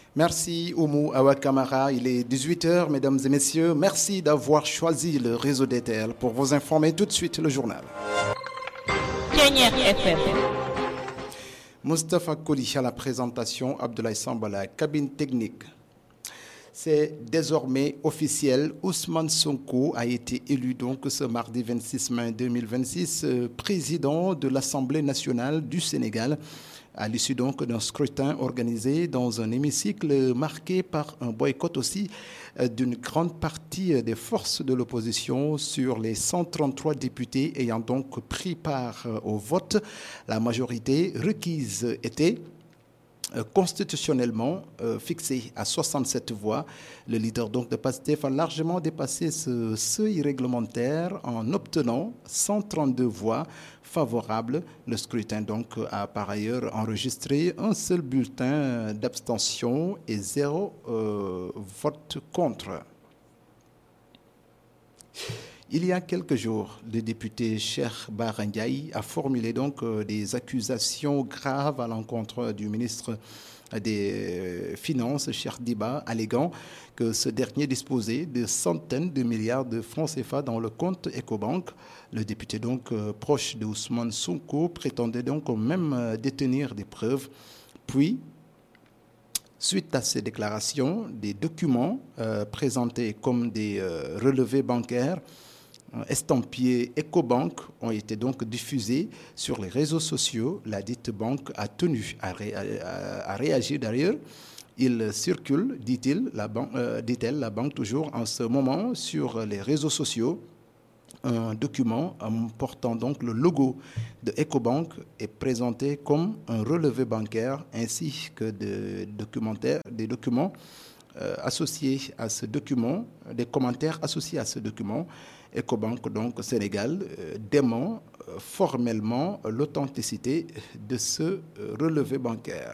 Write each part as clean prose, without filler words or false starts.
Merci Oumou Awa Kamara, il est 18h, mesdames et messieurs. Merci d'avoir choisi le réseau DTL pour vous informer tout de suite le journal. Pionnière FM. Moustapha Koli à la présentation, Abdoulaye Samba à la cabine technique. C'est désormais officiel, Ousmane Sonko a été élu donc ce mardi 26 mai 2026 président de l'Assemblée nationale du Sénégal à l'issue donc d'un scrutin organisé dans un hémicycle marqué par un boycott aussi d'une grande partie des forces de l'opposition sur les 133 députés ayant donc pris part au vote. La majorité requise était constitutionnellement fixé à 67 voix. Le leader donc de PASTEF a largement dépassé ce seuil réglementaire en obtenant 132 voix favorables. Le scrutin donc a par ailleurs enregistré un seul bulletin d'abstention et 0 vote contre. Il y a quelques jours, le député Cheikh Bara Ndiaye a formulé donc des accusations graves à l'encontre du ministre des Finances, Cheikh Diba, alléguant que ce dernier disposait de centaines de milliards de francs CFA dans le compte Ecobank. Le député donc proche de Ousmane Sonko prétendait donc même détenir des preuves. Puis, suite à ces déclarations, des documents présentés comme des relevés bancaires estampillés Ecobank ont été donc diffusés sur les réseaux sociaux. La dite banque a tenu à réagir d'ailleurs. Il circule, dit-elle, la banque toujours en ce moment sur les réseaux sociaux. Un document portant donc le logo de Ecobank est présenté comme un relevé bancaire ainsi que des documents associés à ce document, des commentaires associés à ce document. Ecobank, donc Sénégal, dément formellement l'authenticité de ce relevé bancaire.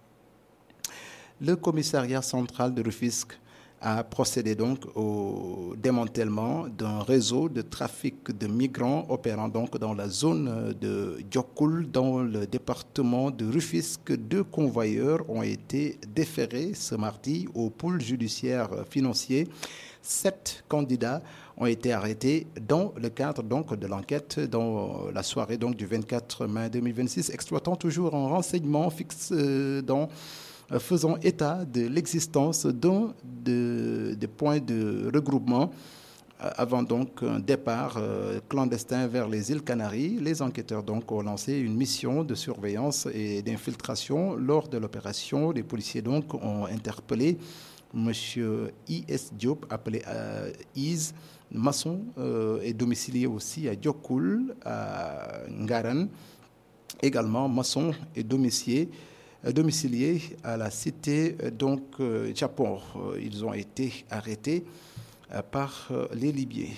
Le commissariat central de Rufisque a procédé donc au démantèlement d'un réseau de trafic de migrants opérant donc dans la zone de Diokoul, dans le département de Rufisque. 2 convoyeurs ont été déférés ce mardi au pôle judiciaire financier. 7 candidats ont été arrêtés dans le cadre donc de l'enquête dans la soirée donc du 24 mai 2026, exploitant toujours un renseignement faisant état de l'existence de points de regroupement avant donc un départ clandestin vers les îles Canaries. Les enquêteurs donc ont lancé une mission de surveillance et d'infiltration. Lors de l'opération, les policiers donc ont interpellé M. I.S. Diop, appelé Is, maçon et domicilié aussi à Diokoul, à Ngaran, également maçon et domicilié à la cité donc Japon. Ils ont été arrêtés par les Libyens.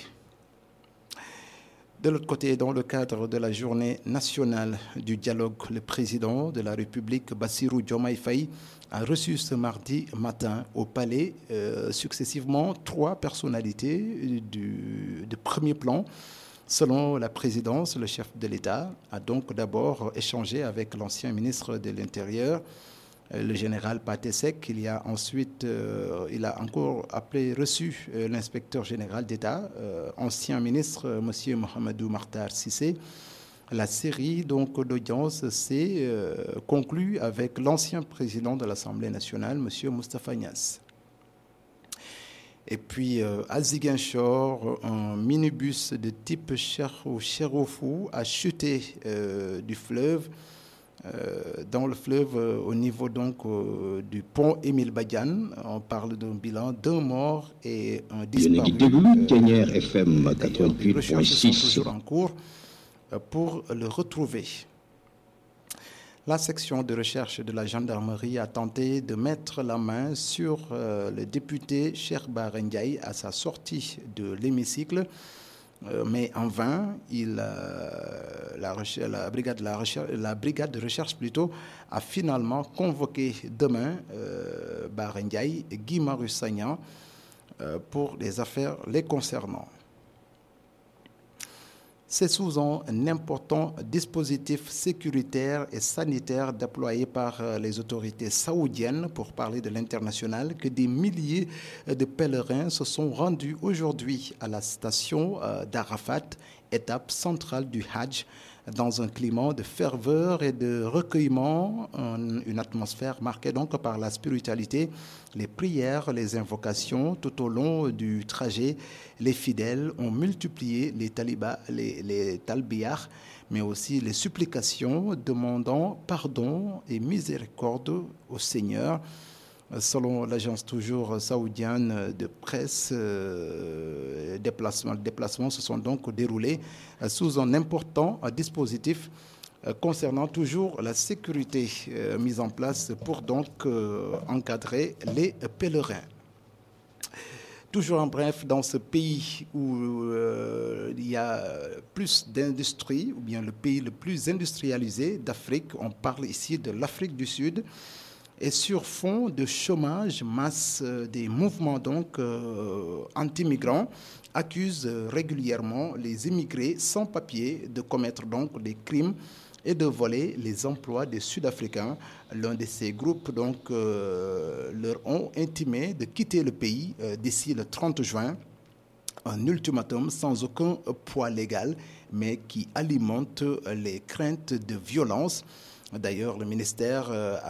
De l'autre côté, dans le cadre de la journée nationale du dialogue, le président de la République, Bassirou Diomaye Faye, a reçu ce mardi matin au palais successivement 3 personnalités de premier plan. Selon la présidence, le chef de l'État a donc d'abord échangé avec l'ancien ministre de l'Intérieur, le général Pathé Seck. Il a encore reçu l'inspecteur général d'État, ancien ministre, M. Mohamedou Makhtar Cissé. La série donc d'audience s'est conclue avec l'ancien président de l'Assemblée nationale, M. Moustapha Niasse. Et puis à Ziguinchor, un minibus de type Cherofou a chuté du fleuve, dans le fleuve au niveau donc du pont Émile Badiane. On parle d'un bilan d'un mort et un disparu. FM 88.6. Les recherches sont toujours en cours pour le retrouver. La section de recherche de la gendarmerie a tenté de mettre la main sur le député Cheikh Bara Ndiaye à sa sortie de l'hémicycle, mais en vain. La brigade de recherche a finalement convoqué demain Bara Ndiaye et Guy Marius Sagna pour les affaires les concernant. C'est sous un important dispositif sécuritaire et sanitaire déployé par les autorités saoudiennes pour parler de l'international que des milliers de pèlerins se sont rendus aujourd'hui à la station d'Arafat, étape centrale du Hajj, dans un climat de ferveur et de recueillement, une atmosphère marquée donc par la spiritualité, les prières, les invocations. Tout au long du trajet, les fidèles ont multiplié les talbiyahs, mais aussi les supplications demandant pardon et miséricorde au Seigneur. Selon l'agence toujours saoudienne de presse, les déplacements se sont donc déroulés sous un important dispositif concernant toujours la sécurité mise en place pour donc encadrer les pèlerins. Toujours en bref, dans ce pays où il y a plus d'industrie, ou bien le pays le plus industrialisé d'Afrique, on parle ici de l'Afrique du Sud. Et sur fond de chômage, masse des mouvements donc anti-migrants accusent régulièrement les immigrés sans papier de commettre donc des crimes et de voler les emplois des Sud-Africains. L'un de ces groupes donc leur ont intimé de quitter le pays d'ici le 30 juin. Un ultimatum sans aucun poids légal, mais qui alimente les craintes de violence. D'ailleurs, le ministère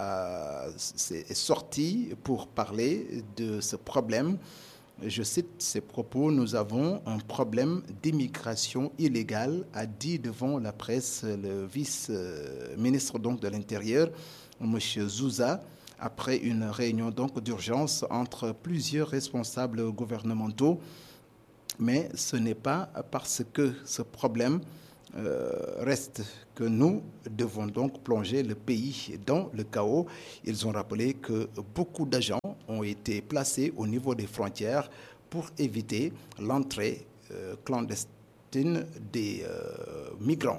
est sorti pour parler de ce problème. Je cite ses propos: « Nous avons un problème d'immigration illégale », a dit devant la presse le vice-ministre donc de l'Intérieur, M. Zouza, après une réunion donc d'urgence entre plusieurs responsables gouvernementaux. Mais ce n'est pas parce que ce problème reste que nous devons donc plonger le pays dans le chaos. Ils ont rappelé que beaucoup d'agents ont été placés au niveau des frontières pour éviter l'entrée clandestine des migrants.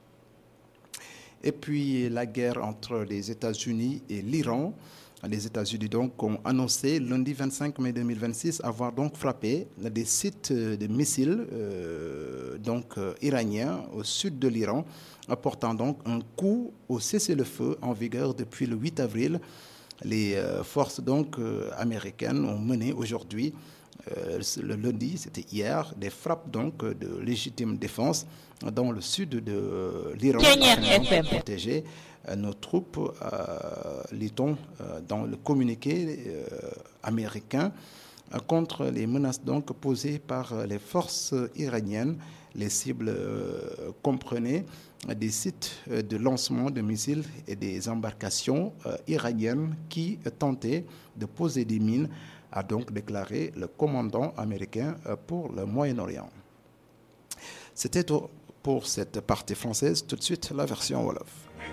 Et puis la guerre entre les États-Unis et l'Iran. Les États-Unis donc ont annoncé lundi 25 mai 2026 avoir donc frappé des sites de missiles iraniens au sud de l'Iran, apportant donc un coup au cessez-le-feu en vigueur depuis le 8 avril. Les forces donc américaines ont mené aujourd'hui, le lundi, c'était hier, des frappes donc de légitime défense dans le sud de l'Iran pour protéger nos troupes, lit-on dans le communiqué américain, contre les menaces donc posées par les forces iraniennes. Les cibles comprenaient des sites de lancement de missiles et des embarcations iraniennes qui tentaient de poser des mines, a donc déclaré le commandant américain pour le Moyen-Orient. C'était tout pour cette partie française. Tout de suite, la version Wolof.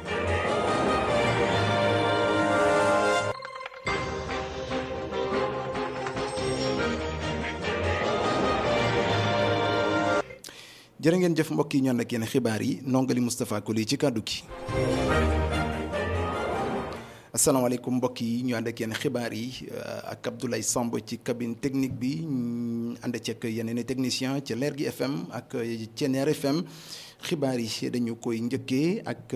jërë ngeen jëf mbokk yi, ñoon ak yéen xibaar yi, nongali Moustapha Koli ci kàddu gi. asalaamaaleykum mbokk yi, ñu ànd ak yéen xibaar yi ak Abdoulaye Samb ci cabine technique bi, ànd ceeg yeneen technicien ci Leer gi FM ak Thiéniere FM. xibaar yi dañu koy njëkkee ak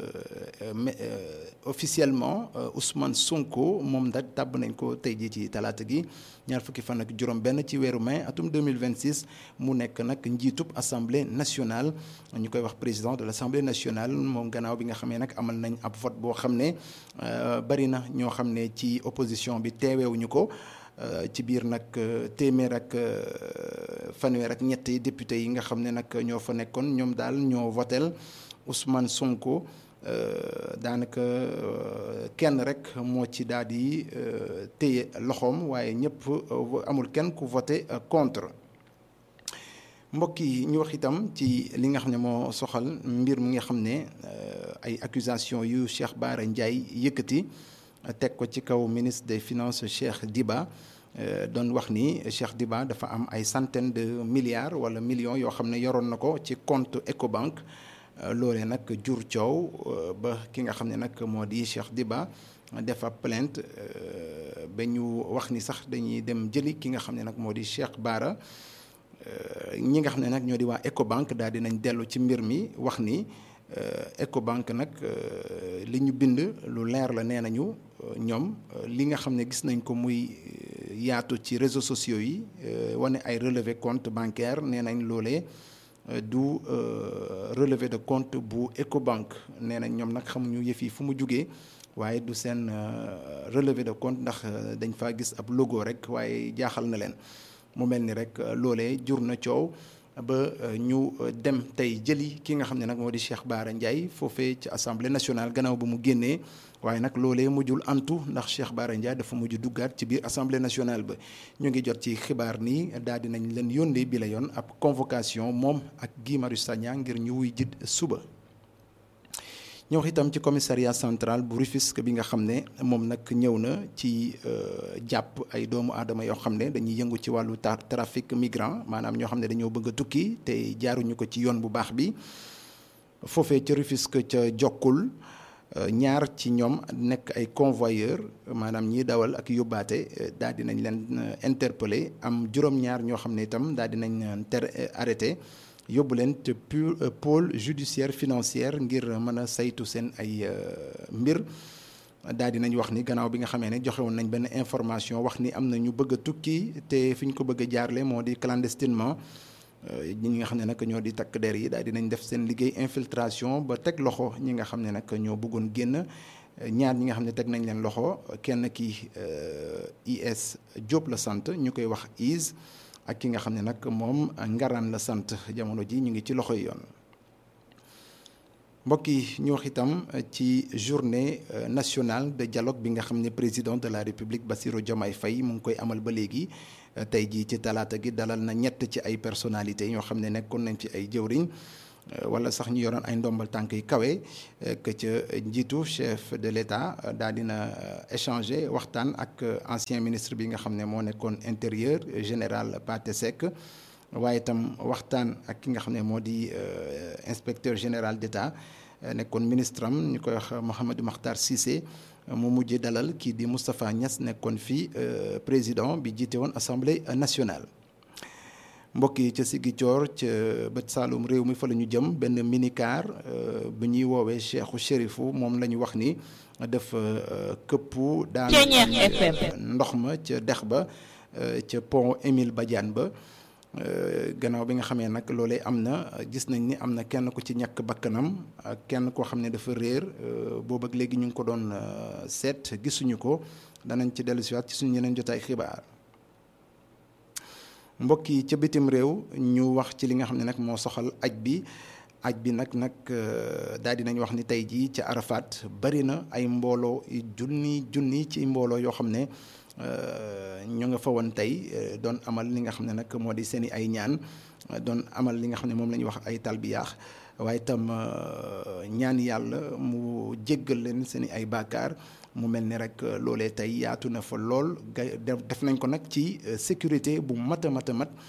officiellement Ousmane Sonko, moom nag tàbb nañ ko tey jii ci talaata gi ñaar fukki fan ak juróom benn ci weeru mai atum 2026 mu nekk nag njiitub assemblée nationale, ñu koy wax président de l'assemblée nationale. moom gannaaw bi nga xamee nag amal nañ ab vote boo xam ne bari na ñoo xam ne ci opposition bi teeweewuñu ko. ci biir nag téeméer ak fanweer ak ñetti député yi nga xam ne nag ñoo fa nekkoon, ñoom daal ñoo votel Ousmane Sonko. daanaka kenn rek moo ci daal di téye loxoom, waaye ñëpp amul kenn ku voté contre. mbokk yi, ñu wax itam ci li nga xam ne moo soxal mbir mi nga xam ne ay accusation yu Cheikh Bara Ndiaye yëkkati teg ko ci kaw ministre des finances Cheikh Diba. doon wax ni Cheikh Diba dafa am ay centaines de milliards wala millions yoo xam ne yoroon na ko ci compte Ecobank. loolee nag jur coow ba ki nga xam ne nag moo di Cheikh Diba defa plainte ba ñu wax ni sax dañuy dem jëli ki nga xam ne nag moo di Cheikh Bara. ñi nga xam ne nag ñoo di waa Ecobank daal dinañ dellu ci mbir mi wax ni Ecobank nag li ñu bind lu leer la nee nañu ñoom li nga xam ne gis nañ ko muy yaatu ci réseaux sociaux yi wane ay relevé compte bancaire nee nañ loolee du relevé de compte bu Ecobank nee nañ ñoom nag xamuñu yëf yi fu mu jugee waaye du seen relevé de compte ndax dañ faa gis ab logo rek waaye jaaxal na leen mu mel ni rek loolee jur na coow ba ñu dem tey jëli ki nga xam ne nag moo di Cheikh Bara Ndiaye foofee ci assemblée nationale gannaaw ba mu génnee waaye nag loolee mujjul antu ndax Cheikh Bara Ndiaye dafa mujj duggaat ci biir assemblée nationale ba ñu ngi jot ci xibaar nii daal dinañ leen yónnee bi la yoon ab convocation moom ak Guy Marius Sagna ngir ñu wuy jit suba. ñëw itam ci commissariat central bu Rufisque bi nga xam ne moom nag ñëw na ci jàpp ay doomu aadama yoo xam ne dañuy yëngu ci wàllu trafic migrant maanaam ñoo xam ne dañoo bëgg a tukki te jaaruñu ko ci yoon bu baax bi foofee ca Rufisque ca Jokkul ñaar ci ñoom nekk ay convoyeur maanaam ñiy dawal ak yóbbaate daal dinañ leen interpellé am juróom-ñaar ñoo xam ne itam daal dinañ arrêté yóbbu leen te pôle judiciaire financière ngir mën a saytu seen ay mbir daal dinañ wax ni gannaaw bi nga xamee ne joxe woon nañ benn information wax ni am na ñu bëgg a tukki te fi ñu ko bëgg a jaarle moo di clandestinement ñi nga xam ne nag ñoo di takk der yi daal dinañ def seen liggéey infiltration ba teg loxo ñi nga xam ne nag ñoo bëggoon génn ñaar ñi nga xam ne teg nañ leen loxo kenn ki IS Diop la sant ñu koy wax IS ak ki nga xam ne nag moom Ngaraan la sant jamono ji ñu ngi ci loxoy yoon. mbokk yi ñu wax itam ci journée nationale de dialogue bi nga xam ne président de la République Bassirou Diomaye Faye mu ngi koy amal ba léegi tey jii ci talaata gi dalal na ñett ci ay personnalités ñoo xam ne nekkoon nañ ci ay jëwriñ wala sax ñu yoroon ay ndombal tànk yu kawe que ca njiitu chef de l'État daal dina échanger waxtaan ak ancien ministre bi nga xam ne moo nekkoon intérieur général Pathé Seck waaye itam waxtaan ak ki nga xam ne moo di inspecteur général d'État nekkoon ministre am ñu koy wax Mouhamadou Makhtar Cissé mu mujj dalal kii di Moustapha Niass nekkoon fii président bi jiite woon assemblée nationale. mbokk yi ca Ziguinchor ca bët Saalum réew mi fa la ñu jëm benn minicar bu ñuy woowee Cheikhou Chérifou moom la ñu wax ni dafa këppu daan ndox ma ca dex ba ca pont Émile Badiane ba gannaaw bi nga xamee nag loolee am na gis nañ ni am na kenn ku ci ñàkk bakkanam ak kenn koo xam ne dafa réer boobu ak léegi ñu ngi ko doon seet gisuñu ko danañ ci dellusiwaat ci suñu yeneen jotaay xibaar. mbokk yi ca bitim réew ñu wax ci li nga xam ne nag moo soxal aj bi nag daal di nañ wax ni tey jii ca Arafat bari na ay mbooloo junni ci mbooloo yoo xam ne ñu nga fa woon tey doon amal li nga xam ne nag moo di seen i ay ñaan doon amal li nga xam ne moom la ñuy wax ay talbiyaax waaye itam ñaan yàlla mu jéggal leen seen i ay bàkkaar mu mel ni rek loolee tey yaatu na fa lool def nañ ko nag ci sécurité bu mat a mat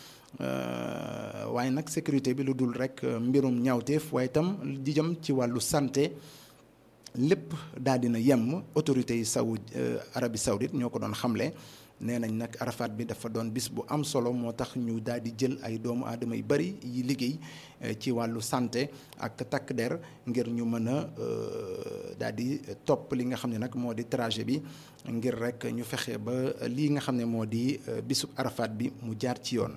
waaye nag sécurité bi lu dul rek mbirum ñaawteef waaye itam di jëm ci wàllu santé lépp daal dina yem autorités yi Arabie Saoudite ñoo ko doon xamle nee nañ nag Arafat bi dafa doon bis bu am solo moo tax ñu daal di jël ay doomu aadama yu bari yi liggéey ci wàllu santé ak takk der ngir ñu mën a daal di topp li nga xam ne nag moo di trajet bi ngir rek ñu fexe ba lii nga xam ne moo di bisub Arafat bi mu jaar ci yoon.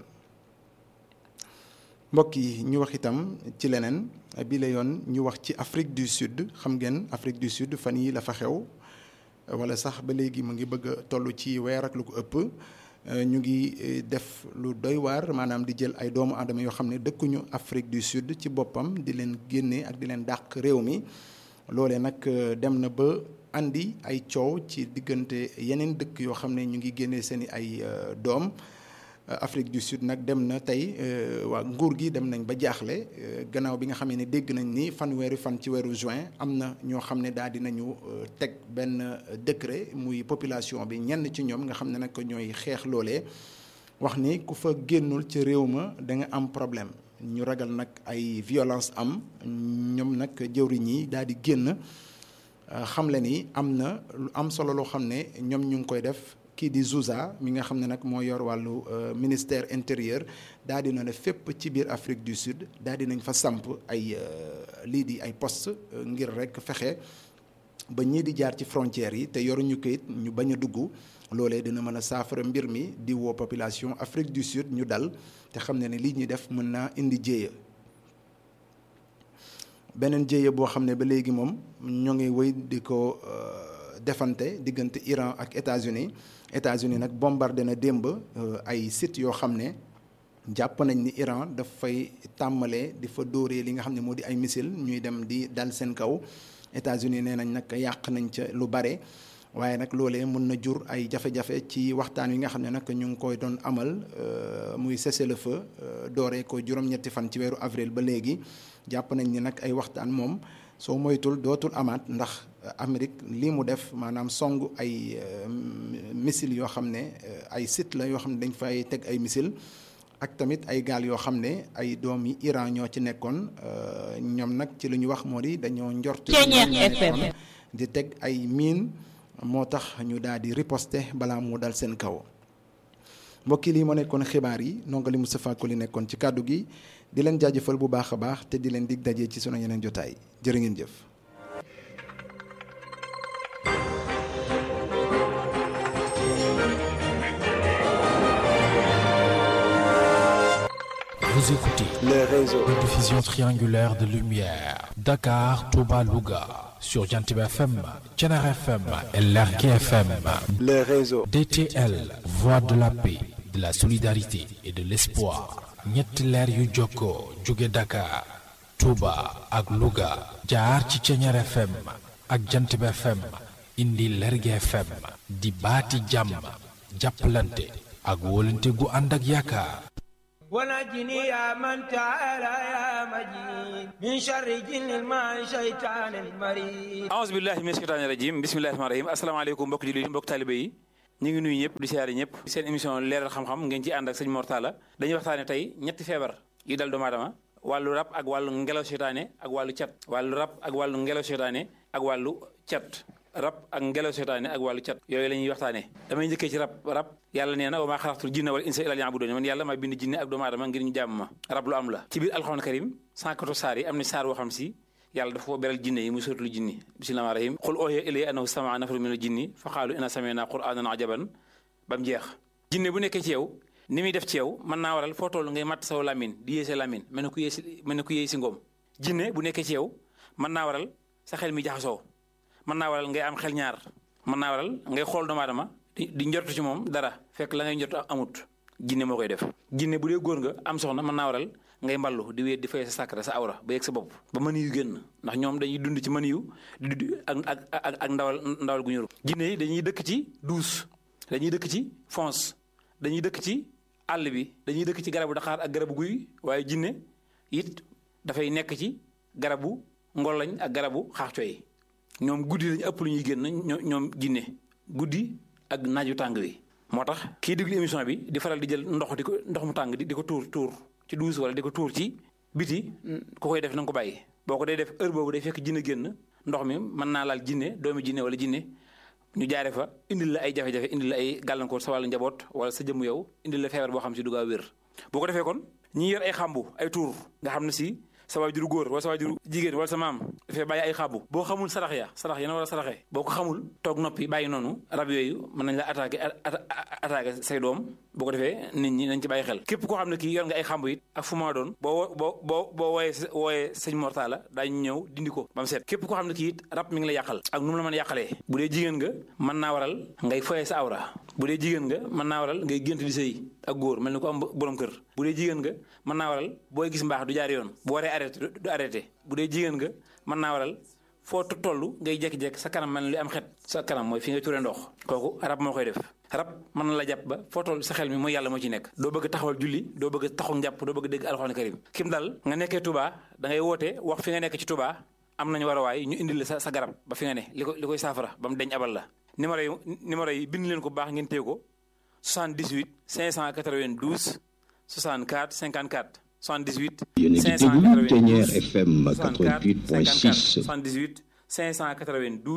mbokk yi ñu wax itam ci leneen bi la yoon ñu wax ci Afrique du Sud xam ngeen Afrique du Sud fan yi la fa xew wala sax ba léegi mu ngi bëgg a toll ci weer ak lu ko ëpp ñu ngi def lu doy waar maanaam di jël ay doomu aadama yoo xam ne dëkkuñu Afrique du Sud ci boppam di leen génne ak di leen dàq réew mi loolee nag dem na ba andi ay coow ci diggante yeneen dëkk yoo xam ne ñu ngi génne seeni ay doom. Afrique du Sud nag dem na tey waa nguur gi dem nañ ba jaaxle gannaaw bi nga xamee ne dégg nañ ni fanweeri fan ci weeru juin am na ñoo xam ne daal dinañu teg benn décret muy population bi ñenn ci ñoom nga xam ne nag ñooy xeex loolee wax ni ku fa génnul ci réew ma da nga am problème ñu ragal nag ay violence am ñoom nag jëwriñ yi daal di génn xam le ni am na lu am solo loo xam ne ñoom ñu ngi koy def kii di Zouza mi nga xam ne nag moo yor wàllu ministère intérieur daal di na ne fépp ci biir Afrique du Sud daal di nañ fa samp ay lii di ay poste ngir rek fexe ba ñii di jaar ci frontières yi te yoruñu kayit ñu bañ a dugg loolee dina mën a saafara mbir mi di woo population Afrique du Sud ñu dal te xam ne lii ñuy def mën naa indi jéeya. beneen jéeya boo xam ne ba léegi moom ñoo ngi wéy di ko defante diggante Iran ak États-Unis nag bombardé na démb ay sites yoo xam ne jàpp nañ ni Iran daf fay tàmmalee di fa dóoree li nga xam ne moo di ay missile ñuy dem di dal seen kaw États-Unis nee nañ nag yàq nañ ca lu bare waaye nag loolee mën na jur ay jafe-jafe ci waxtaan wi nga xam ne nag ñu ngi koy doon amal muy cessez-le-feu dooree ko juróom-ñetti fan ci weeru avril ba léegi jàpp nañ ni nag ay waxtaan moom soo moytul dootul amaat ndax Amérique lii mu def maanaam song ay missile yoo xam ne ay site la yoo xam ne dañ fay teg ay missile ak tamit ay gaal yoo xam ne ay doomi Iran ñoo ci nekkoon ñoom nag ci lu ñu wax moo di dañoo njort di teg ay mine moo tax ñu daal di riposter balaa mu dal seen kaw mbokki lii moo nekkoon xibaar yi nongali Moustapha Koli nekkoon ci kàddu gi di leen jaajëfal bu baax a baax te di leen dig daje ci sunu yeneen jotaay jërë ngeen jëf. Vous écoutez le réseau de diffusion triangulaire de lumière Dakar, Touba, Louga sur Jantib FM, Thiénaba FM et Lergui FM. Le réseau DTL, voix de la paix, de la solidarité et de l'espoir. ñetti leer yu jokkoo jóge Dakar, Touba ak Louga jaar ci Thiénaba FM ak Jantib FM indi Lergui FM di baati jàmm jàppalante ak wóolante gu ànd ak yaakaar. ونجني يا من تعالى يا مجيد من شر جن ما شيطان المريد أعوذ بالله من الشيطان الرجيم بسم الله الرحمن الرحيم السلام عليكم mbokk jullit yi mbokk taalibe yi ñu ngi nuyu ñëpp di siyaare ñëpp seen émission leeral xam-xam ngeen ci ànd ak sëñ Mor Talla dañuy waxtaane tey ñetti feebar yu dal doomu aadama wàllu rab ak wàllu ngelaw seytaane ak wàllu cat wàllu rab ak wàllu ngelaw seytaane ak wàllu cat rab ak ngelaw seytaane ak wàllu cat yooyu la ñuy waxtaanee damay njëkkee ci rab yàlla nee na wa maa xalaqtul jinna wal insa illa liya'budun man yàlla maa bind jinne ak doomu aadama ngir ñu jàmm ma rab lu am la ci biir alxuraan karim 114 saar yi am na saar boo xam si yàlla dafa ko beral jinne yi muy suratul jinni bismillahir rahmanir rahim qul uhiya ilayya annahu sama'a nafarun minal jinni fa qaalu inna sami'na qur'anan ajaban ba mu jeex jinne bu nekkee ci yow ni muy def ci yow mën naa waral foo toll ngay matt saw lamine di yéese lamine mel na ku yéey si ngoom jinne bu nekkee ci yow mën naa waral sa xel mi jaxasoo mën naa waral ngay am xel ñaar mën naa waral ngay xool doomu aadama di njortu ci moom dara fekk la ngay njortu amut jinne moo koy def jinne bu dee góor nga am soxna mën naa waral ngay mballu di wéet di fay sa sàkkara sa awra ba yegg sa bopp ba mën yu génn ndax ñoom dañuy dund ci mën yu ak ndawal gu ñëru jinne yi dañuy dëkk ci douce dañuy dëkk ci fonce dañuy dëkk ci àll bi dañuy dëkk ci garabu daxaar ak garabu guy waaye jinne it dafay nekk ci garabu ngolañ ak garabu xaaxcoy ñoom guddi lañu ëpp lu ñuy génn ñoom jinne guddi ak naaju tàng wi moo tax kii déglu émission bi di faral di jël ndox mu tàng di ko tuur ci douche wala di ko tuur ci biti ku koy def na nga ko bàyyi boo ko dee def heure boobu day fekk jinne génn ndox mi mën naa laal jinne doomi jinne wala jinne ñu jaare fa indil la ay jafe-jafe indil la ay gàllankoor sa wàllu njaboot wala sa jëmm yow indil la feebar boo xam si du gaaw wér boo ko defee kon ñi yor ay xambu ay tuur nga xam ne si sa waajuru góor wala sa waajuru jigéen wala sa maam dafay bàyyi ay xàbbu boo xamul sarax ya na war a saraxee boo ko xamul toog noppi bàyyi noonu rab yooyu mën nañ la attaqué say doom boo ko defee nit ñi nañ ci bàyyi xel képp koo xam ne kii yor nga ay xàmbu it ak fu ma doon boo wooyee sëñ Mor Talla daañu ñëw dindi ko ba mu set képp koo xam ne kii it rab mi ngi la yàqal ak nu mu la mën a yàqalee bu dee jigéen nga mën naa waral ngay foyee sa awra bu dee jigéen nga mën naa waral ngay gént di sëy ak góor mel ni ko am borom kër bu dee jigéen nga mën naa waral booy gis mbaax du jaar yoon bu waree arrêté du arrêté bu dee jigéen nga mën naa waral foo toll ngay jekki-jekki sa kanam mel ni lu am xet sa kanam mooy fi ngay turee ndox kooku rab moo koy def rab mën na la jàpp ba foo toll sa xel mi mooy yàlla moo ci nekk doo bëgg taxawal julli doo bëgg taxaw njàpp doo bëgg dégg alxuraan karim kim dal nga nekkee Touba da ngay woote wax fi nga nekk ci Touba am nañu war a waay ñu indil la sa garab ba fi nga ne li koy saafara ba mu deñ abal la numéro yi bind leen ko baax ngeen téye ko 78 592 64 54 78 592 FM 88.6 78 592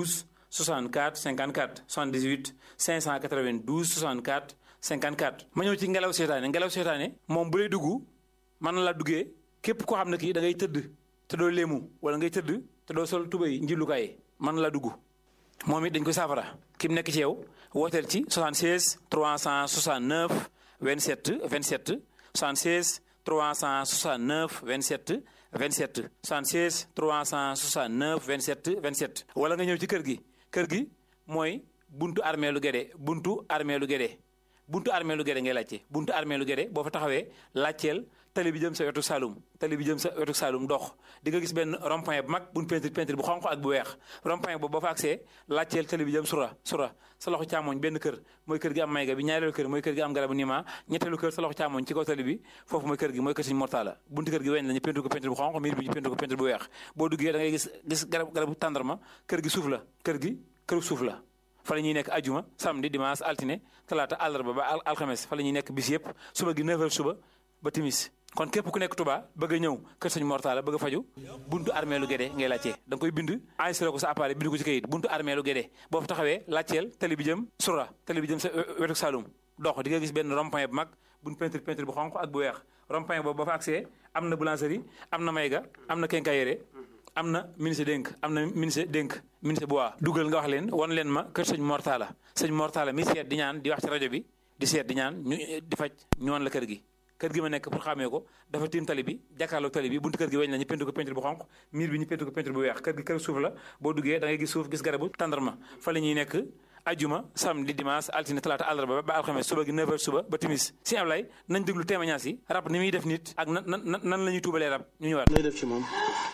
64 54 78 592 64 54. ma ñëw ci ngelaw seetaane moom bu lay dugg mën na la duggee képp koo xam ne kii da ngay tëdd te doo léemu wala ngay tëdd te doo sol tubay njillukaay mën na la dugg moom it dañ koy saafara ki mu nekk ci yow wooteel ci 76 369 27 27 76 369 27 27 76 369 27 27 wala nga ñëw ci kër gi mooy buntu armée lu Guédé buntu armée lu Guédé ngay laajte buntu armée lu Guédé boo fa taxawee laajteel tali bi jëm sa wetu Saloum dox di nga gis benn rond-point bu mag buñ peinture bu xonq ak bu weex rond-point boobu boo fa agsee laajteel tali bi jëm sura sa loxo càmmoñ benn kër mooy kër gi am mayga bi ñaareelu kër mooy kër gi am garabu nima ñetteelu kër sa loxo càmmoñ ci kaw tali bi foofu mooy kër Sëñ Mortala buntu kër gi weñ la ñu peinture ko peinture bu xonq miir bi ñu peinture ko peinture bu weex boo duggee da ngay gis garabu tàndarma kër gi këru suuf la fa la ñuy nekk ajuma samedi dimanche altine talaata àllarba ba alxames fa la ñuy nekk bis yëpp suba gi 9h suba ba timis kon képp ku nekk Touba bëgg a ñëw kër Sëñ Mortala bëgg a faju buntu armée lu Guédé ngay laajte da nga koy bind enregistré ko sa appareil bind ko ci kayit buntu armée lu Guédé boo fa taxawee laajteel tali bi jëm sura tali bi jëm sa wetu Saloum dox di nga gis benn rond-point bu mag buñ peinture bu xonq ak bu weex rond-point boobu ba fa accès am na boulangerie am na mayga am na quincaillerie am na ministre bois dugal nga wax leen wan leen ma kër Sëñ Mortala mi seet di ñaan di wax ci rajo bi di seet di ñaan ñu di faj ñu wan la kër gi ma nekk pour xamee ko dafa tiim tali bi jàkkaarloo tali bi buntu kër gi weñ la ñu peinture ko peinture bu xonq miir bi ñu peinture ko peinture bu weex kër gi kër suuf la boo duggee da ngay gis suuf gis garabu tàndarma fa la ñuy nekk ajuma samedi dimanche altine talaata àllarba ba alxames suba gi 9h suba ba timis si Ablaye nañ déglu témoignage yi rab ni muy def nit ak nan la ñuy tuubalee rab ñu ñëwaat. looy def ci moom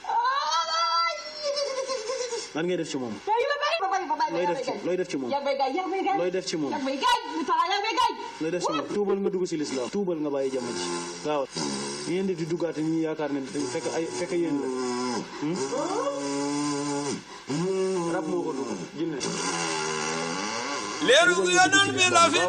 lan ngay def ci moom looy def ci moom tuubal nga dugg si lislaam tuubal nga bàyyi jàmm ji waaw ngeen def di duggaate ñi yaakaar ne fekk yéen la rab moo ko dugg jinne leeru gu yonon bi la fi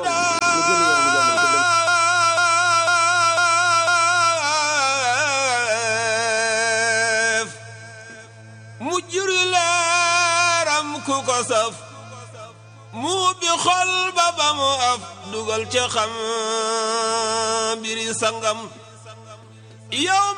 def mu juri leeram ku ko saf mu bi xol ba mu af dugal ca xam mbiri sangam yow